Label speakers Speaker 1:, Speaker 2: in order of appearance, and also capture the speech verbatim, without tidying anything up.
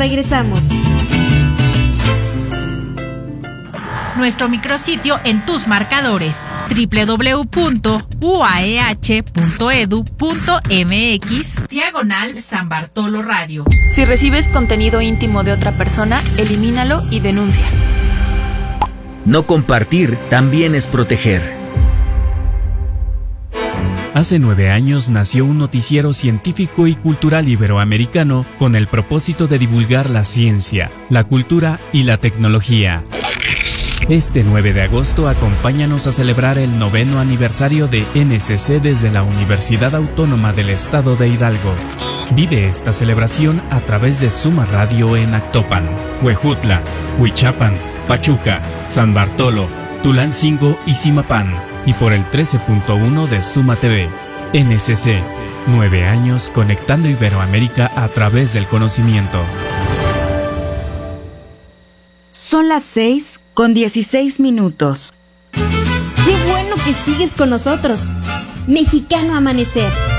Speaker 1: regresamos.
Speaker 2: Nuestro micrositio en tus marcadores: doble u doble u doble u punto u a e h punto e d u punto m x diagonal San Bartolo Radio.
Speaker 3: Si recibes contenido íntimo de otra persona, elimínalo y denuncia.
Speaker 4: No compartir también es proteger.
Speaker 5: Hace nueve años nació un noticiero científico y cultural iberoamericano con el propósito de divulgar la ciencia, la cultura y la tecnología. Este nueve de agosto acompáñanos a celebrar el noveno aniversario de N S C desde la Universidad Autónoma del Estado de Hidalgo. Vive esta celebración a través de Suma Radio en Actopan, Huejutla, Huichapan, Pachuca, San Bartolo, Tulancingo y Zimapán, y por el trece punto uno de Suma T V. N S C, nueve años conectando Iberoamérica a través del conocimiento.
Speaker 6: Son las seis con dieciséis minutos.
Speaker 1: ¡Qué bueno que sigues con nosotros! Mexicano Amanecer,